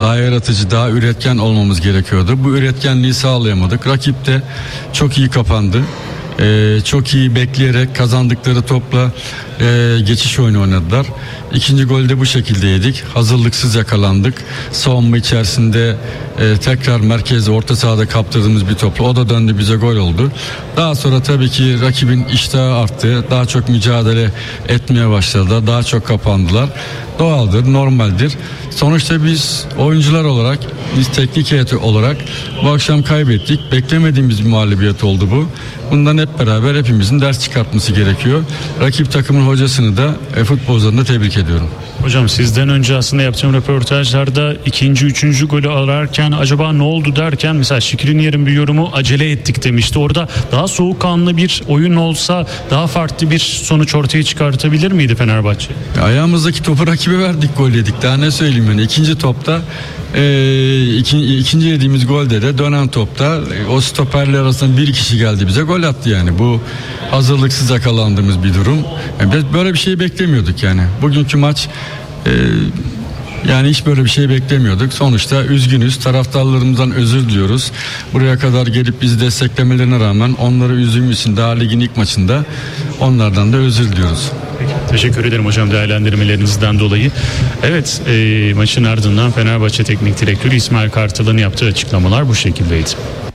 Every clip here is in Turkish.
daha yaratıcı, daha üretken olmamız gerekiyordu. Bu üretkenliği sağlayamadık. Rakip de çok iyi kapandı. Çok iyi bekleyerek kazandıkları topla geçiş oyunu oynadılar. İkinci golde bu şekilde yedik. Hazırlıksız yakalandık. Savunma içerisinde tekrar merkezde orta sahada kaptırdığımız bir topla o da döndü, bize gol oldu. Daha sonra tabii ki rakibin iştahı arttı. Daha çok mücadele etmeye başladılar. Daha çok kapandılar. Doğaldır, normaldir. Sonuçta biz oyuncular olarak, biz teknik heyeti olarak bu akşam kaybettik. Beklemediğimiz bir mağlubiyet oldu bu. Bundan hep beraber hepimizin ders çıkartması gerekiyor. Rakip takımın hocasını da futbolcularını da tebrik ediyorum. Hocam sizden önce aslında yaptığım röportajlarda ikinci, üçüncü golü ararken acaba ne oldu derken mesela Şikriniyar'ın bir yorumu acele ettik demişti. Orada daha soğukkanlı bir oyun olsa daha farklı bir sonuç ortaya çıkartabilir miydi Fenerbahçe? Ayağımızdaki topu rakibe verdik, gol yedik. Daha ne söyleyeyim yani. İkinci topta ikinci yediğimiz golde de dönen topta o stoperler arasında bir kişi geldi bize gol attı yani. Bu hazırlıksız yakalandığımız bir durum. Yani biz böyle bir şey beklemiyorduk yani. Bugünkü maç yani hiç böyle bir şey beklemiyorduk. Sonuçta üzgünüz. Taraftarlarımızdan özür diliyoruz. Buraya kadar gelip bizi desteklemelerine rağmen onları üzdüğümüz için daha ligin ilk maçında onlardan da özür diliyoruz. Teşekkür ederim hocam değerlendirmelerinizden dolayı. Evet, maçın ardından Fenerbahçe Teknik Direktörü İsmail Kartal'ın yaptığı açıklamalar bu şekildeydi.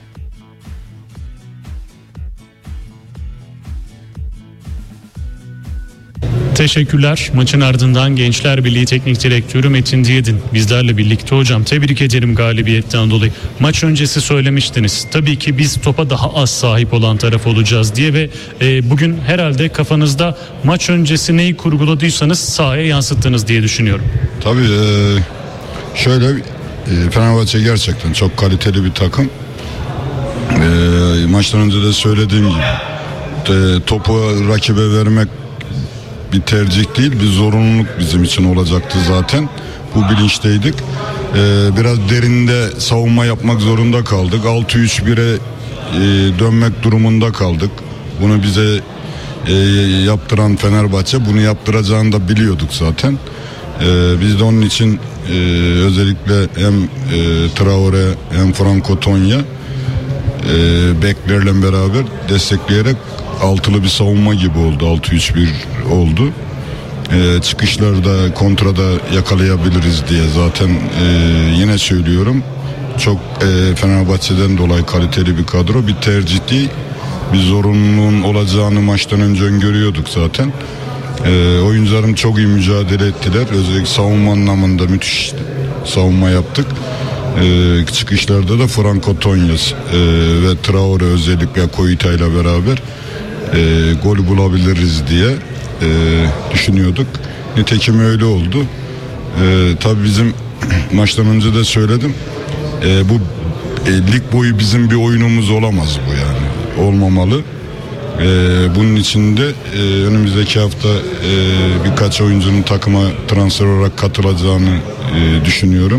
Teşekkürler. Maçın ardından Gençler Birliği Teknik Direktörü Metin Diyedin bizlerle birlikte. Hocam tebrik ederim galibiyetten dolayı. Maç öncesi söylemiştiniz. Tabii ki biz topa daha az sahip olan taraf olacağız diye ve bugün herhalde kafanızda maç öncesi neyi kurguladıysanız sahaya yansıttınız diye düşünüyorum. Tabii şöyle Fenerbahçe gerçekten çok kaliteli bir takım. Maçtan önce de söylediğim gibi topu rakibe vermek bir tercih değil, bir zorunluluk bizim için olacaktı zaten. Bu bilinçteydik. Biraz derinde savunma yapmak zorunda kaldık. 6-3-1'e dönmek durumunda kaldık. Bunu bize yaptıran Fenerbahçe, bunu yaptıracağını da biliyorduk zaten. Biz de onun için özellikle hem Traore hem Franco Tonya beklerle beraber destekleyerek altılı bir savunma gibi oldu. 6-3-1 oldu. Çıkışlarda kontrada yakalayabiliriz diye zaten yine söylüyorum. Çok Fenerbahçe'den dolayı kaliteli bir kadro. Bir tercih değil, bir zorunluluğun olacağını maçtan önce öngörüyorduk zaten. Oyuncularım çok iyi mücadele ettiler. Özellikle savunma anlamında müthiş savunma yaptık. Çıkışlarda da Franco Tonyas ve Traore özellikle Koita ile beraber gol bulabiliriz diye düşünüyorduk. Nitekim öyle oldu. Tabii bizim maçtan önce de söyledim. Bu lig boyu bizim bir oyunumuz olamaz bu yani. Olmamalı. Bunun için de önümüzdeki hafta birkaç oyuncunun takıma transfer olarak katılacağını düşünüyorum.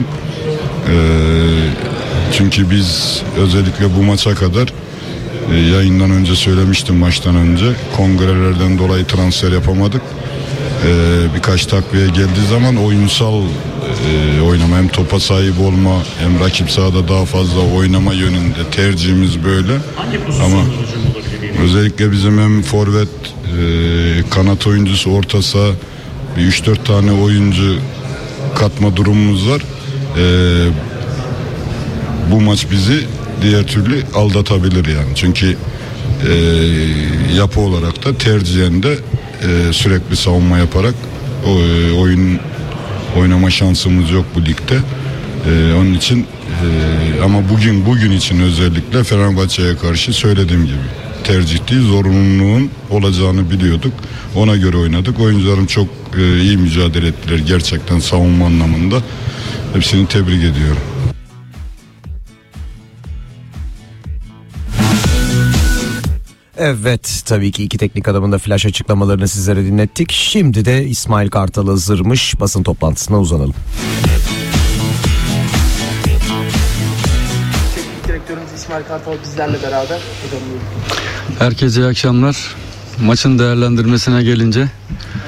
Çünkü biz özellikle bu maça kadar yayından önce söylemiştim, maçtan önce kongrelerden dolayı transfer yapamadık. Birkaç takviye geldiği zaman oyunsal oynama, hem topa sahip olma hem rakip sahada daha fazla oynama yönünde tercihimiz böyle. Ama özellikle bizim hem forvet, kanat oyuncusu, orta saha, 3-4 tane oyuncu katma durumumuz var. Bu maç bizi diğer türlü aldatabilir yani. Çünkü yapı olarak da tercihen de sürekli savunma yaparak oynama şansımız yok bu ligde. Onun için ama bugün için özellikle Fenerbahçe'ye karşı söylediğim gibi tercih değil, zorunluluğun olacağını biliyorduk. Ona göre oynadık. Oyuncularım çok iyi mücadele ettiler gerçekten savunma anlamında. Hepsini tebrik ediyorum. Evet, tabii ki iki teknik adamın da flash açıklamalarını sizlere dinlettik. Şimdi de İsmail Kartal hazırmış, basın toplantısına uzanalım. Teknik direktörümüz İsmail Kartal bizlerle beraber. Herkese iyi akşamlar. Maçın değerlendirmesine gelince